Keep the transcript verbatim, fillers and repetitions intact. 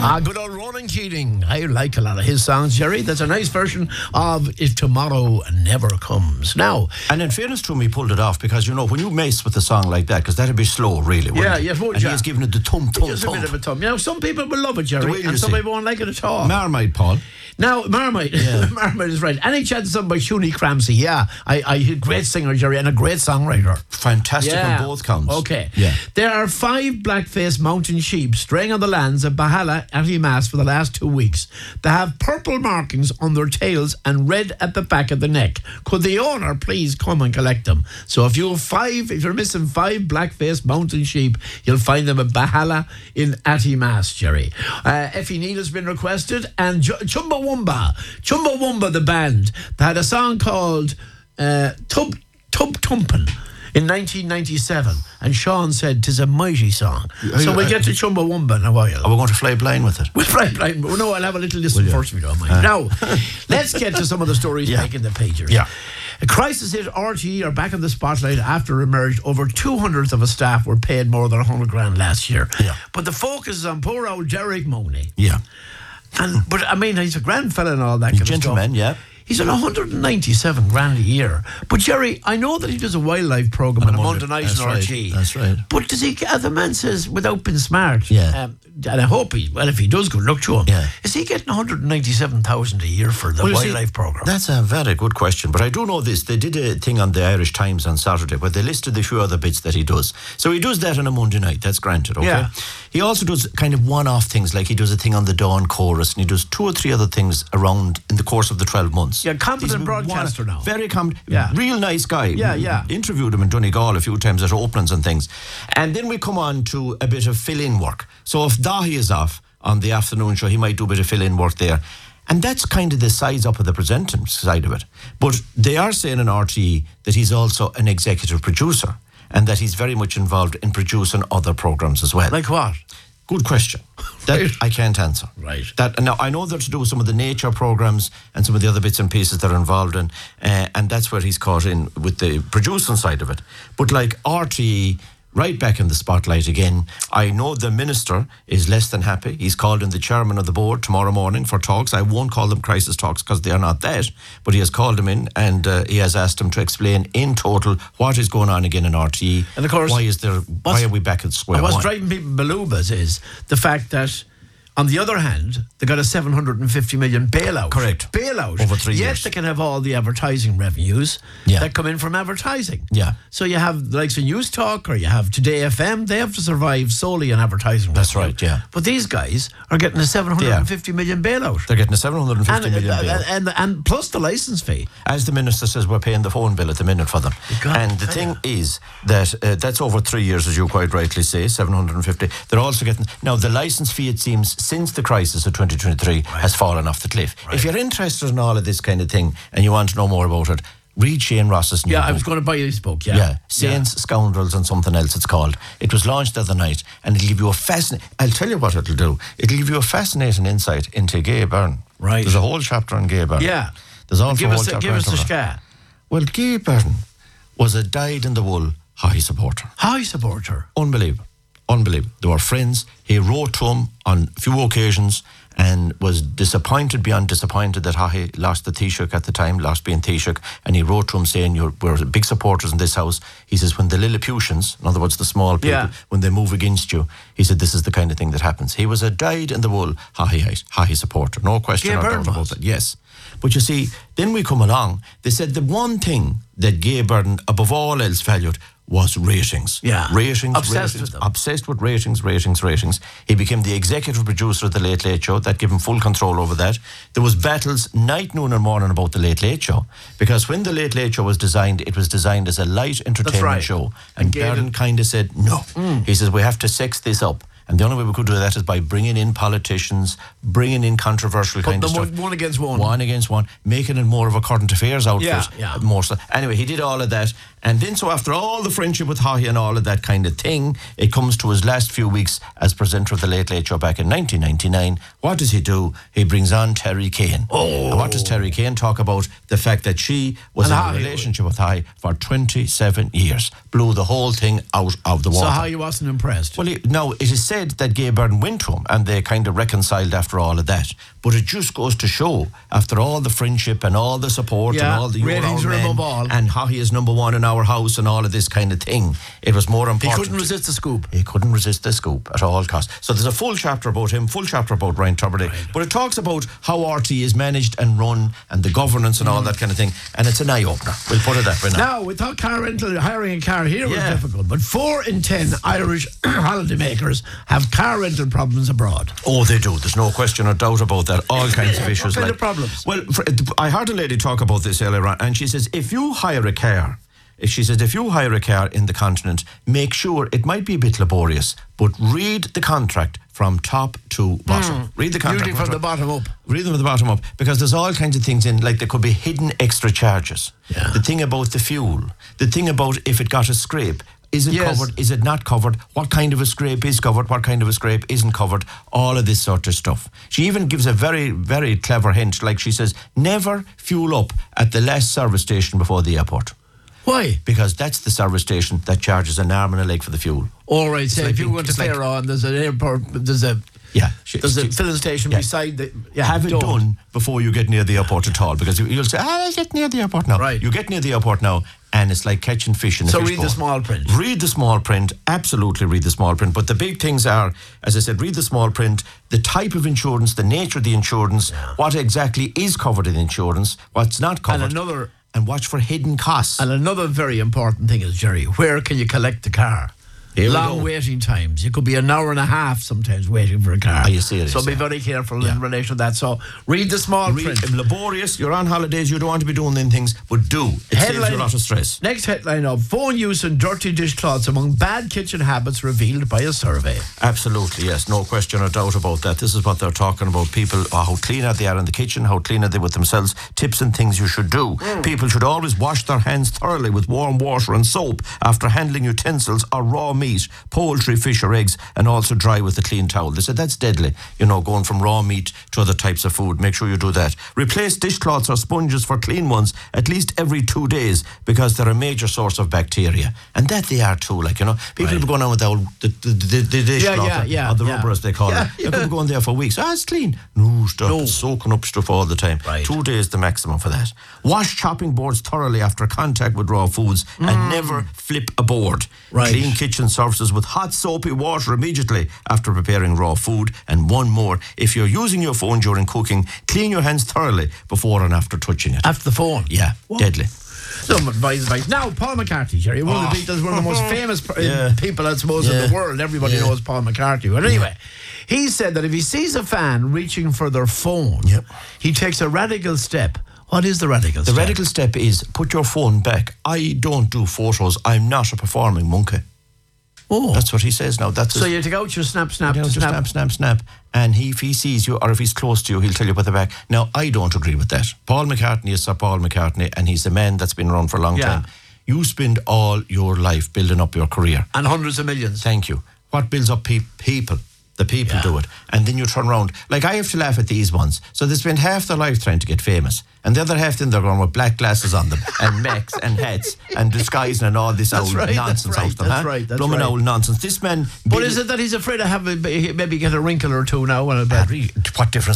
Ah, good old Ronan Keating. I like a lot of his songs, Jerry. That's a nice version of If Tomorrow Never Comes. Now, and in fairness to him, he pulled it off because, you know, when you mess with a song like that, because that'd be slow, really, wouldn't yeah, it? yeah, it would, and yeah. he's giving it the thump, thump, just thump. a bit of a thump. You know, some people will love it, Jerry, way you and some see. people won't like it at all. Marmite, Paul. Now, Marmite, Yeah. Marmite is right. Any chance sung by Shuni Cramsey? Yeah, I, I, a great singer, Jerry, and a great songwriter. Fantastic Yeah. on both counts. Okay. Yeah. There are five black-faced mountain sheep straying on the lands of Bahala at Imas for the last two weeks. They have purple markings on their tails and red at the back of the neck. Could the owner please come and collect them? So if you have five, if you're missing five black-faced mountain sheep, you'll find them at Bahala in Atimas, Jerry. Uh, Effie Neal has been requested, and Ch- Chumbawamba, Chumbawamba, the band, they had a song called uh, Tub Tub Tumpin' in nineteen ninety-seven, and Sean said 'tis a mighty song. So we'll get to Chumbawamba in a while. Are we going to fly blind with it? We'll fly blind. No, I'll have a little listen first, if you don't mind. Uh. Now, let's get to some of the stories Yeah. making the pages. Yeah. A crisis hit R T E are back in the spotlight after it emerged over two hundredths of a staff were paid more than one hundred grand last year. Yeah. But the focus is on poor old Derek Mooney. Yeah. And But, I mean, he's a grand fella and all that kind Gentleman, of stuff. yeah. He's on one hundred ninety-seven grand a year. But, Jerry, I know that he does a wildlife programme on a Monday night that's in R T E. Right, that's right. But does he, as the man says, without being smart, Yeah. um, and I hope he, well, if he does, good luck to him. Yeah. Is he getting one hundred ninety-seven thousand a year for the Well, you see, wildlife programme? That's a very good question, but I do know this. They did a thing on the Irish Times on Saturday where they listed a few other bits that he does. So he does that on a Monday night, that's granted, okay? Yeah. He also does kind of one-off things, like he does a thing on the Dawn Chorus, and he does two or three other things around in the course of the twelve months. Yeah, competent He's broadcaster one, now. Very competent, Yeah. real nice guy. Yeah, yeah. Interviewed him in Donegal a few times at openings and things. And then we come on to a bit of fill-in work. So if Dahi is off on the afternoon show, he might do a bit of fill-in work there. And that's kind of the size up of the presenting side of it. But they are saying in R T E that he's also an executive producer and that he's very much involved in producing other programmes as well. Like what? Good question. That Right. I can't answer. Right. That now I know they're to do with some of the nature programmes and some of the other bits and pieces they're involved in, uh, and that's where he's caught in with the producing side of it. But like R T E, right back in the spotlight again. I know the minister is less than happy. He's called in the chairman of the board tomorrow morning for talks. I won't call them crisis talks because they are not that, but he has called him in and uh, he has asked him to explain in total what is going on again in R T E. And of course, why is there? Why are we back at square what's one? driving people balubas is the fact that, on the other hand, they got a seven hundred fifty million bailout. Correct. Bailout. Over three Yet years. they can have all the advertising revenues Yeah. that come in from advertising. Yeah. So you have the likes of News Talk or you have Today F M. They have to survive solely on advertising. That's revenue. right, yeah. But these guys are getting a seven hundred fifty million bailout. They're getting a seven hundred fifty And, million uh, bill. and, and, and plus the license fee. As the minister says, we're paying the phone bill at the minute for them. God, and the I thing know. is that uh, that's over three years, as you quite rightly say, seven hundred fifty. They're also getting... Now, the licence fee, it seems, since the crisis of twenty twenty-three has fallen off the cliff. Right. If you're interested in all of this kind of thing and you want to know more about it, read Shane Ross's new Yeah, I book. was going to buy this book, yeah. Yeah, Saints, Scoundrels and something else it's called. It was launched the other night and it'll give you a fascinating... I'll tell you what it'll do. It'll give you a fascinating insight into Gay Byrne. Right. There's a whole chapter on Gay Byrne. Yeah. There's also Give a whole us, a, chapter give on us the Tyrone. ska. Well, Gay Byrne was a dyed-in-the-wool high supporter. High supporter. Unbelievable. Unbelievable. They were friends. He wrote to him on a few occasions and was disappointed beyond disappointed that Haughey lost the Taoiseach at the time, lost being Taoiseach, and he wrote to him saying, You're, we're big supporters in this house. He says, when the Lilliputians, in other words, the small people, Yeah. when they move against you, he said, this is the kind of thing that happens. He was a dyed-in-the-wool Haughey, Haughey supporter. No question Gay or Byrne doubt about was. that. Yes. But you see, then we come along, they said the one thing that Gay Byrne, above all else, valued was ratings. Yeah. Ratings, Obsessed ratings, with them. obsessed with ratings, ratings, ratings. He became the executive producer of the Late Late Show. That gave him full control over that. There was battles night, noon and morning about the Late Late Show, because when the Late Late Show was designed, it was designed as a light entertainment right. show. And And gave Byrne it- kind of said, no. He says, we have to sex this up. And the only way we could do that is by bringing in politicians, bringing in controversial Put kind of them stuff. one, one against one. One against one, making it more of a current affairs outfit. Yeah, yeah. More so. Anyway, he did all of that. And then, so after all the friendship with Haughey and all of that kind of thing, it comes to his last few weeks as presenter of the Late Late Show back in nineteen ninety-nine. What does he do? He brings on Terry Kane. Oh. And what does Terry Kane talk about? The fact that she was And in Haughey- a relationship with Haughey for twenty-seven years. Blew the whole thing out of the water. So how you wasn't impressed? Well, he, now, it is said said that Gay Byrne went to him and they kind of reconciled after all of that. But it just goes to show, after all the friendship and all the support Yeah, and all the you're ratings our are man above all. and how he is number one in our house and all of this kind of thing, it was more He important. couldn't resist the scoop. He couldn't resist the scoop at all costs. So there's a full chapter about him, full chapter about Ryan Tubridy. Right. But it talks about how R T E is managed and run and the governance and all that kind of thing. And it's an eye-opener. We'll put it that way now. Now, we thought car rental, hiring a car here Yeah. was difficult, but four in ten Irish holidaymakers have car rental problems abroad. Oh, they do. There's no question or doubt about that. All kinds of issues. What kind like of problems? Well, for, I heard a lady talk about this earlier on, and she says, if you hire a car, if she says, if you hire a car in the continent, make sure, it might be a bit laborious, but read the contract from top to bottom. Mm. Read the contract Usually from the bottom up. Read them from the bottom up, because there's all kinds of things in, like there could be hidden extra charges. Yeah. The thing about the fuel, the thing about if it got a scrape, is it Yes. covered? Is it not covered? What kind of a scrape is covered? What kind of a scrape isn't covered? All of this sort of stuff. She even gives a very, very clever hint. Like she says, never fuel up at the last service station before the airport. Why? Because that's the service station that charges an arm and a leg for the fuel. All right, say like if you being- go to it's like- Fairlawn, there's an airport, there's a Yeah. She, there's a she- filling station yeah. beside the. Yeah, have it don't. done before you get near the airport at all, because you, you'll say, ah, I'll get near the airport now. Right. You get near the airport now, and it's like catching fish in a So fish read bowl. the small print. Read the small print. Absolutely read the small print. But the big things are, as I said, read the small print, the type of insurance, the nature of the insurance, what exactly is covered in insurance, what's not covered. And another and watch for hidden costs. And another very important thing is, Jerry, where can you collect the car? Here we Long go. waiting times. You could be an hour and a half sometimes waiting for a car. Are you serious? So be Yeah. very careful Yeah. in relation to that. So read the small Read, print. laborious, you're on holidays, you don't want to be doing them things, but do. It saves you a lot of stress. Next headline up, phone use and dirty dishcloths among bad kitchen habits revealed by a survey. Absolutely, yes. No question or doubt about that. This is what they're talking about. People, uh, how clean are they are in the kitchen, how clean are they with themselves, tips and things you should do. Mm. People should always wash their hands thoroughly with warm water and soap after handling utensils or raw meat, poultry, fish or eggs, and also dry with a clean towel. They said that's deadly, you know, going from raw meat to other types of food. Make sure you do that. Replace dishcloths or sponges for clean ones at least every two days because they're a major source of bacteria. And that they are too, like, you know. People Right. be going on with the, old, the, the, the, the dishcloth yeah, or, yeah, or the yeah. rubber as they call Yeah, it. yeah. They could be going there for weeks. Ah, it's clean. No, stop. No. It's soaking up stuff all the time. Right. Two days the maximum for that. Wash chopping boards thoroughly after contact with raw foods Mm. and never flip a board. Right. Clean kitchen surfaces with hot soapy water immediately after preparing raw food. And one more, if you're using your phone during cooking, clean your hands thoroughly before and after touching it. After the phone. Yeah, What? deadly. Some advice, advice. Now, Paul McCartney, Jerry, one of the Beatles, one of the most famous uh, Yeah. people, I suppose, Yeah. in the world. Everybody Yeah. knows Paul McCartney. But anyway, he said that if he sees a fan reaching for their phone, Yep. he takes a radical step. What is the radical The step? radical step is put your phone back. I don't do photos. I'm not a performing monkey. Oh. That's what he says now. That's So his, you take out your snap, snap, you know, to just snap. snap, snap, snap. And he, if he sees you or if he's close to you, he'll tell you put the back. Now, I don't agree with that. Paul McCartney is Sir Paul McCartney, and he's a man that's been around for a long Yeah. time. You spend all your life building up your career. And hundreds of millions. Thank you. What builds up pe- people? The people Yeah. do it. And then you turn around. Like, I have to laugh at these ones. So they spend half their life trying to get famous. And the other half then they're going with black glasses on them and mechs and hats and disguising and all this That's old right, that's nonsense right, out them. that's huh? right, that's Blooming right. old nonsense. This man... But built- is it that he's afraid of having maybe get a wrinkle or two now? And a bit? What difference